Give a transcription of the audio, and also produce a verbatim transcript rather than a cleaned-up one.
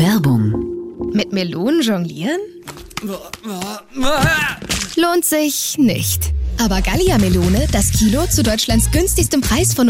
Werbung. Mit Melonen jonglieren? Lohnt sich nicht. Aber Gallia-Melone, das Kilo zu Deutschlands günstigstem Preis von